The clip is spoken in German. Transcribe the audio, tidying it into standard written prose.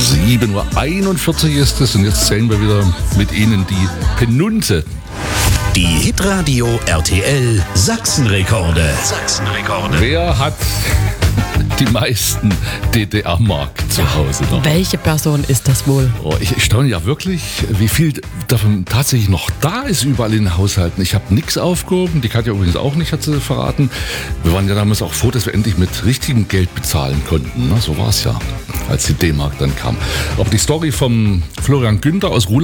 7:41 Uhr ist es und jetzt zählen wir wieder mit Ihnen die Penunte. Die Hitradio RTL Sachsenrekorde. Wer hat die meisten DDR-Mark zu Hause noch? Welche Person ist das wohl? Oh, ich staune ja wirklich, wie viel davon tatsächlich noch da ist überall in den Haushalten. Ich habe nichts aufgehoben, die Katja übrigens auch nicht, hat sie verraten. Wir waren ja damals auch froh, dass wir endlich mit richtigem Geld bezahlen konnten. So war es ja, als die D-Mark dann kam. Aber die Story vom Florian Günther aus Ruhland